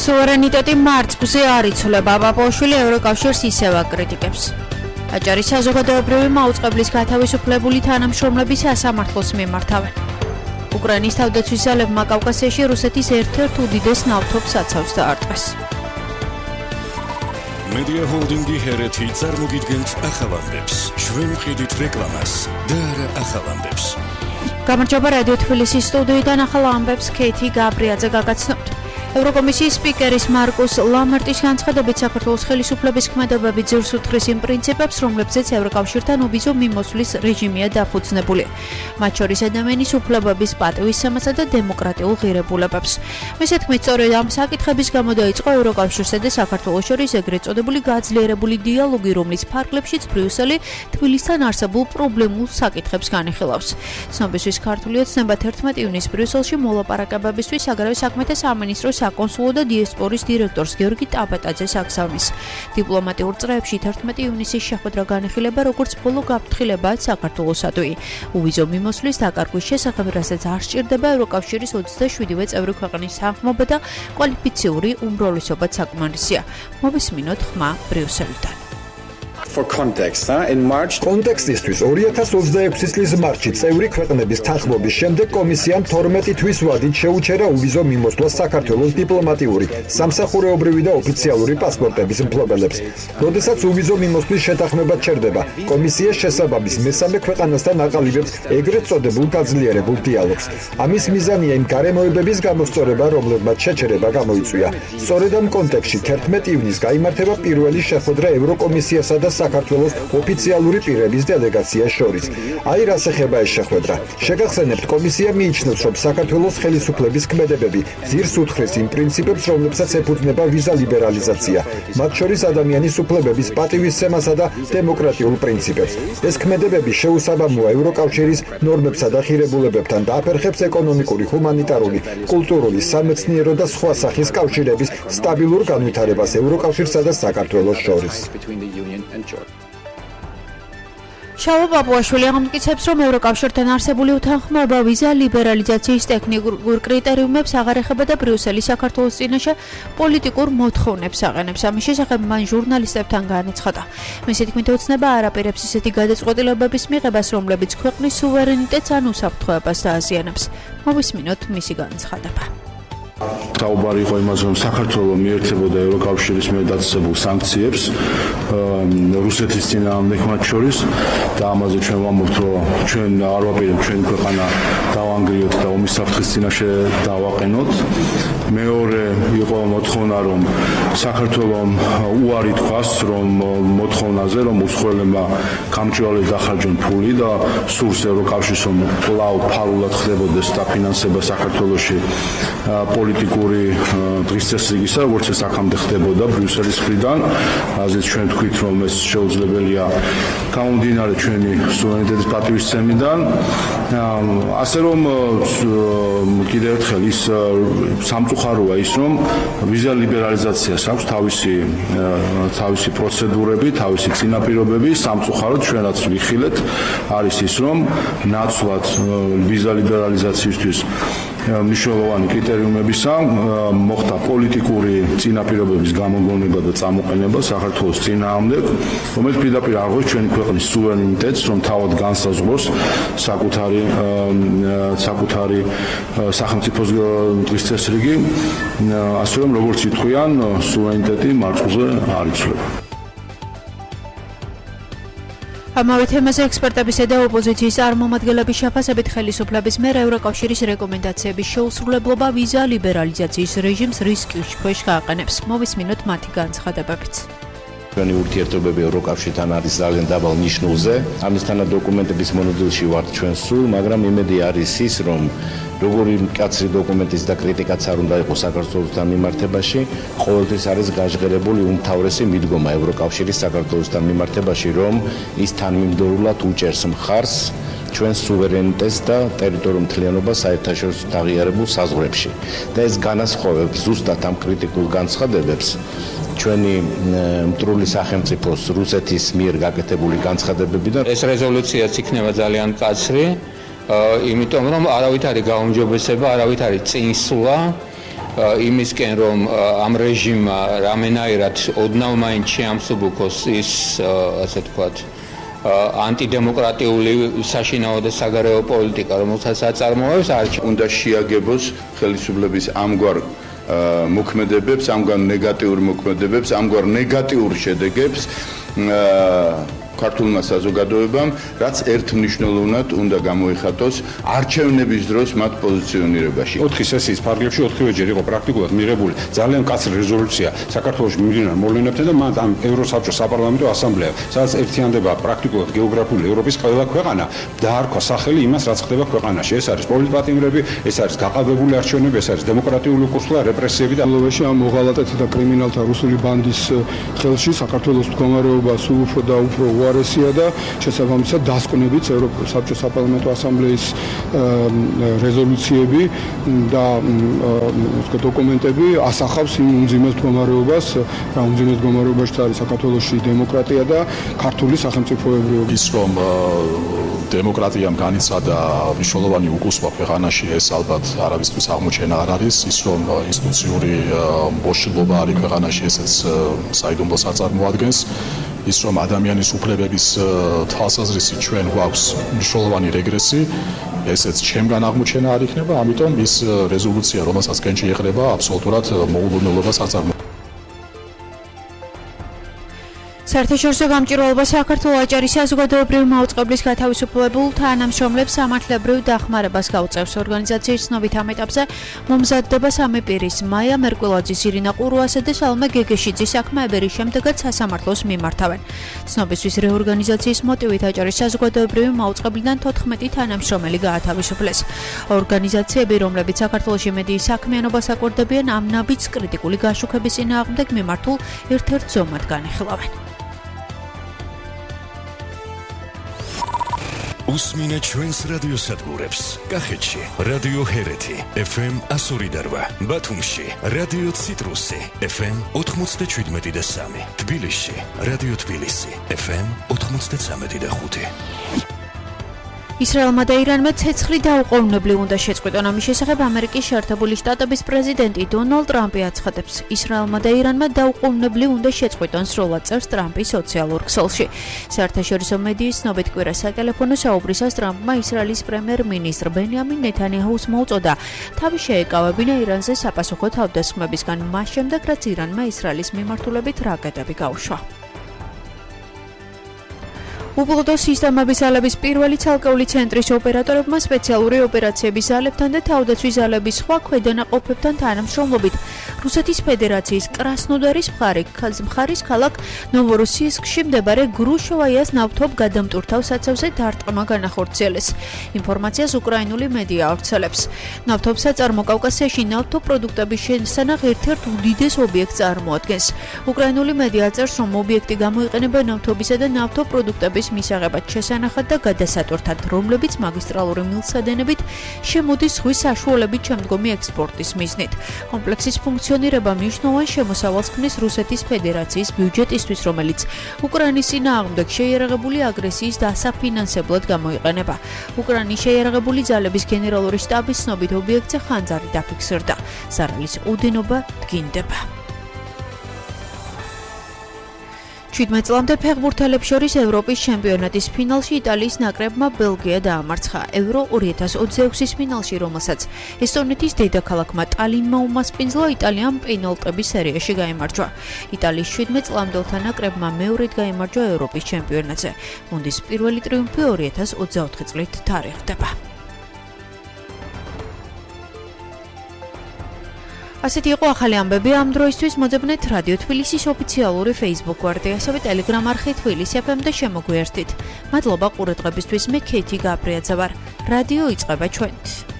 სუვერენიტეტი მარწყვზე არ იცვლება, პაპუაშვილი ევროკავშირს ისევ აკრიტიკებს. აჭარის საზოგადოებრივი მაუწყებლის გათავისუფლებული თანამშრომლები სასამართლოს მიმართავენ. უკრაინის თავდაცვის ძალებმა კავკასიაში რუსეთის ერთ-ერთ უდიდეს ნავთობს აცავს დაარტყეს. Media Holding-ი ჰერეთი წარმოგიდგენთ ახალ ამბებს. ჩვენ ვყიდით რეკლამას და არა ახალ ამბებს. გამარჯობა რადიო თბილისის სტუდიიდან ახალ ამბებს ქეითი გაბრიაძე გაგაცნობთ. ევროკომისიის სპიკერის მარკუს ლამერტის განცხადებით საქართველოს ხელისუფლების ქმედებები ძირს უთხრეს იმ პრინციპებს, რომლებზეც ევროკავშირთან უბიზო მიმოსვლის რეჟიმია დაფუძნებული. მათ შორის ადამიანის უფლებების პატივისცემასა და დემოკრატიულ ღირებულებებს. მისე თქმით, სწორედ ამ საკითხების გამო დაიწყო ევროკავშირსა და საქართველოს შორის ეგრეთ წოდებული გაძლიერებული დიალოგი, რომლის ფარგლებშიც ბრიუსელი თბილისთან არსებულ პრობლემულ საკითხებს განიხილავს. ცნობისთვის ქართული ოცნება 11 ივნისს ბრიუსელში მოლაპარაკებებისთვის საგარეო საქმეთა სამინისტროს საკონსულო და დიასპორის დირექტორს გიორგი ტაბატაძეს აგზავნის. დიპლომატიურ წრეებში 11 ივნისის შეხვედრა განიხილება როგორც ბოლო გაფრთხილებაა საქართველოსადმი. უბიზო მიმოსვლის დაკარგვის შესახებ, რასაც არ სჭირდება ევროკავშირის 27-ვე წევრი ქვეყნის თანხმობა და კვალიფიციური უმრავლესობაც საკმარისია. მოვისმინოთ ხმა ბრიუსელიდან. For context, in March კონტექსტისთვის 2026 წლის მარტში წევრი ქვეყნების თანხმობის შემდეგ კომისიამ 12 თვის ვადით შეუჩერა უბიზო მიმოსვლა საქართველოს დიპლომატიური, სამსახურეობრივი და ოფიციალური პასპორტების მფლობელებს. როდესაც უბიზო მიმოსვლის შეთანხმება ჩერდება, კომისია შესაბამის მესამე ქვეყანასთან აყალიბებს ეგრეთ წოდებულ გაძლიერებულ დიალოგს. ამის მიზანია იმ გარემოებების გამოსწორება, რომლებმაც შეჩერება გამოიწვია. სწორედ ამ კონტექსტში 11 ივნისს გაიმართება პირველი შეხვედრა ევროკომისიასა და საქართველოს ოფიციალური პირების დელეგაციას შორის. აი რას ეხება ეს შეხვედრა. შეგახსენებთ, კომისია მიიჩნევს, რომ საქართველოს ხელისუფლების ქმედებები ძირს უთხრეს იმ პრინციპებს, რომლებსაც ეფუძნება ვიზა ლიბერალიზაცია, მათ შორის ადამიანის უფლებების პატივისცემასა და დემოკრატიულ პრინციპებს. ეს ქმედებები შეუსაბამოა ევროკავშირის ნორმებსა და ღირებულებებთან და აფერხებს ეკონომიკური, ჰუმანიტარული, კულტურული, სამეცნიერო და სხვა სახის კავშირების სტაბილურ განვითარებას ევროკავშირსა და საქართველოს შორის. შალვა პაპუაშვილი ამტკიცებს, რომ ევროკავშირთან არსებული უთანხმოება ვიზა ლიბერალიზაციის ტექნიკურ კრიტერიუმებს აღარ ეხება და ბრიუსელი საქართველოს წინაშე პოლიტიკურ მოთხოვნებს აყენებს. ამის შესახებ მან ჟურნალისტებთან განაცხადა. მისი თქმით, ოცნება არ აპირებს ისეთი გადაწყვეტილებების მიღებას, რომლებიც ქვეყნის სუვერენიტეტს ან უსაფრთხოებას დააზიანებს. მოვისმინოთ მისი განცხადება. Საუბარი იყო იმაზე, რომ საქართველო მიერთებოდა ევროკავშირის მიერ დაწესებულ სანქციებს რუსეთის წინააღმდეგ მათ შორის და ამაზე ჩვენ ვამბობთ, რომ ჩვენ არ ვაპირებთ ჩვენი ქვეყანა დავანგრიოთ და ომის საფრთხის წინაშე დავაყენოთ. მეორე იყო მოთხოვნა, რომ საქართველომ უარი თქვას, რომ მოთხოვნაზე, რომ უცხოელებმა გამჭვირვალედ დახარჯონ ფული და სურს ევროკავშირს, რომ კვლავ ფარულად ხდებოდეს დაფინანსება საქართველოში პოლიტიკური დღის წესრიგისა, როგორც ეს აქამდე ხდებოდა ბრიუსელის მხრიდან. ასეც ჩვენ თქვით, რომ ეს შეუძლებელია გამომდინარე ჩვენი სუვერენიტეტის პატივისცემიდან. ასე რომ კიდევ ერთხელ ის სამწუხაროა ის, რომ ვიზა ლიბერალიზაციას აქვს თავისი პროცედურები, თავისი წინაპირობები. სამწუხაროდ ჩვენ რაც ვიხილეთ არის ის, რომ ნაცვლად ვიზა ლიბერალიზაციისთვის მნიშვნელოვანი კრიტერიუმებისა მოხდა პოლიტიკური წინაპირობების გამოგონება და წამოყენება საქართველოს წინააღმდეგ, რომელიც პირდაპირ აღწევს ჩვენი ქვეყნის სუვერენიტეტს, რომ თავად განსაზღვროს საკუთარი სახელმწიფოს დღის წესრიგი, ასე რომ როგორც ითქვიან, სუვერენიტეტი მარწყვლზე არ იცვლება. ამავე თემაზე ექსპერტებისა და ოპოზიციის წარმომადგენლების შეფასებით ხელისუფლების მიერ ევროკავშირის რეკომენდაციების შეუსრულებლობა ვიზა ლიბერალიზაციის რეჟიმს რისკის ქვეშ გააყენებს. მოვისმინოთ მათი განცხადებებიც. ჩვენი ურთიერთობები ევროკავშირთან არის ძალიან დაბალ ნიშნულზე. ამისთანა დოკუმენტების მონოდილში ვართ ჩვენ სულ, მაგრამ იმედი არის ის, რომ როგორი მკაცრი დოკუმენტის და კრიტიკაც არ უნდა იყოს საქართველოსთან მიმართებაში, ყოველთვის არის გაჟღერებული უმთავრესი მიდგომა ევროკავშირის საქართველოსთან მიმართებაში, რომ ის თანმიმდევრულად უჭერს მხარს ჩვენ სუვერენიტეტს და ტერიტორიულ მთლიანობას საერთაშორისო აღიარებულ საზღვრებში. და ეს განასხვავებს ზუსტად ამ კრიტიკულ განცხადებებს ჩვენი მტრული სახელმწიფოს რუსეთის მიერ გაკეთებული განცხადებებიდან. ეს რეზოლუციაც იქნება ძალიან მკაცრი, იმიტომ რომ არავით არის გაუმჯობესება, არავით არის წინსვლა იმისკენ რომ ამ რეჟიმმა რამენაირად ოდნავ მაინც შეამსუბუქოს ის ასე თქვათ ანტიდემოკრატიული საშინაო და საგარეო პოლიტიკა, რომელსაც აწარმოებს, უნდა შეაგებოს ხელისუფლების ამგვარ მოქმედებებს, ამგვარ ნეგატიურ მოქმედებებს, ამგვარ ნეგატიურ შედეგებს ქართულმა საზოგადოებამ, რაც ერთმნიშვნელოვნად უნდა გამოიხატოს არჩევნების დროს მათ პოზიციონირებაში. 4 სესიის ფარგლებში 4-ვე იყო პრაქტიკულად მიღებული ძალიან კაცრი რეზოლუცია საქართველოს მიმდინარე მოვლენებთან და მათ ამ ევროსაბჭოს საპარლამენტო ასამბლეა, სადაც ერთიანდება პრაქტიკულად გეოგრაფიული ევროპის ყველა ქვეყანა, დაარქვა სახელი იმას, რაც ხდება ქვეყანაში. ეს არის პოლიტპატიმრები, ეს არის გაყალბებული არჩევნები, ეს არის დემოკრატიული კურსი და რეპრესიები და ლოვეში ამ მოღალატეთა და კრიმინალთა რუსული ბანდის ხელში საქართველოს მდგომარეობა სულ უფრო და უფრო უარესია და შესაბამისად დასკვნებით ევროპის საბჭოს საპარლამენტო ასამბლეის რეზოლუციები და დოკუმენტები ასახავს იმ უმძიმეს მდგომარეობას, რა უმძიმეს მდგომარეობაში არის საქართველოში დემოკრატია და ქართული სახელმწიფოებრიობა. ის რომ დემოკრატიამ განიცადა მნიშვნელოვანი უკუსვა ქვეყანაში, ეს ალბათ არავისთვის აღმოჩენა არ არის. ის რომ ინსტიტუციური მოშლობა არის ქვეყანაში, ესეც საიდუმლოს აწარმოადგენს. ის რომ ადამიანის უფლებების თვალსაზრისით ჩვენ გვაქვს მნიშვნელოვანი რეგრესი, ესეც ჩემგან აღმოჩენა არ იქნება, ამიტომ ის რეზოლუცია, რომელსაც კენჭი ეხება, აბსოლუტურად მოულოდნელობას აწარმოებს. საერთაშორისო გამჭირვალობა საქართველოს აჭარის საზოგადოებრივი მაუწყებლის გათავისუფლებულ თანამშრომლებს სამართლებრივ დახმარებას გაუწევს. ორგანიზაციის ცნობით ამ ეტაპზე მომზადდება 3 პირის მაია მერკველაძის, ირინა ყურუასა და სალომე გეგეშიძის საქმეები, რის შემდეგაც სასამართლოს მიმართავენ. ცნობისთვის რეორგანიზაციის მოტივით აჭარის საზოგადოებრივი მაუწყებლიდან 14 თანამშრომელი გაათავისუფლეს. ორგანიზაციები, რომლებიც საქართველოში მედიის საქმიანობას აკვირდებიან, ამ ნაბიჯს კრიტიკული გაშუქების წინააღმდეგ მიმართულ ერთ-ერთ ზომად განიხილავენ. უსმინე ჩვენს რადიოსადგურებს. კახეთში რადიო ჰერეთი FM 102.8, ბათუმში რადიო ციტრუსი FM 97.3, თბილისში რადიო თბილისი FM 93.5. ისრაელმა და ირანმა ცეცხლი დაუყოვნებლივ უნდა შეწყვიტონ. ამის შესახებ ამერიკის შეერთებული შტატების პრეზიდენტი დონალდ ტრამპი აცხადებს, ისრაელმა და ირანმა დაუყოვნებლივ უნდა შეწყვიტონ, სრულად წერს ტრამპი სოციალურ ქსელში. საერთაშორისო მედიის ცნობით კვირას სატელეფონო საუბრისას ტრამპმა ისრაელის პრემიერ-მინისტრ ბენიამინ ნეთანიაჰუს მოუწოდა თავი შეეკავებინა ირანზე საპასუხო თავდასხმებისგან, მას შემდეგ რაც ირანმა ისრაელის მიმართულებით რაკეტები გაუშვა. უპილოტო სისტემების ზალების პირველი ცალკეული ცენტრის ოპერატორებმა სპეციალური ოპერაციების ზალებთან და თავდაცვის ზალების სხვა ქვედანაყოფებთან თანამშრომლობით რუსეთის ფედერაციის კრასნოდარის მხარის ქალაქ ნოვოროსიისკში მდებარე გრუშოვაიას ნავთობ გადამტურთავ საცავზე დარტყმა განახორციელეს. ინფორმაციას უკრაინული მედია ავრცელებს. ნავთობსაწარმო კავკასიაში ნავთობპროდუქტების შესანახ ერთ-ერთ უდიდეს ობიექტს წარმოადგენს. უკრაინული მედია წერს, რომ ობიექტი გამოიყენება ნავთობისა და ნავთობპროდუქტების მისაღებად შესანახად და გადასატვირთად, რომლებიც მაგისტრალური მილსადენებით შემოდის ზღვის საშუალებით შემდგომი ექსპორტის მიზნით. კომპლექსის ფუნქციონირება მნიშვნელოვან შემოსავალს ქმნის რუსეთის ფედერაციის ბიუჯეტისთვის, რომელიც უკრაინის წინააღმდეგ შეიარაღებული აგრესიის დასაფინანსებლად გამოიყენება. უკრაინის შეიარაღებული ძალების გენერალური შტაბის ცნობით ობიექტზე ხანძარი დაფიქსირდა. ზარალის ოდენობა დგინდება. 17 წლამდე ფეხბურთელებს შორის ევროპის ჩემპიონატის ფინალში იტალიის ნაკრებმა ბელგია დაამარცხა. ევრო 2026-ის ფინალში, რომელსაც ესტონეთის დედაქალაქმა ტალინმა უმასპინძლა, იტალიამ პენალტების სერიაში გაიმარჯვა. იტალიის 17 წლამდელთა ნაკრებმა მეორედ გაიმარჯვა ევროპის ჩემპიონატზე. გუნდის პირველი ტრიუმფი 2024 წლით თარიღდება. ასეთი იყო ახალი ამბები ამ დროისთვის. მოძებნეთ რადიო თბილისის ოფიციალური Facebook გვერდი, ასევე Telegram არხი თბილისი FM და შემოგვიერთდით. მადლობა ყურადღებისთვის. მე ქეთი გაბრიაძე ვარ. რადიო იწყება ჩვენით.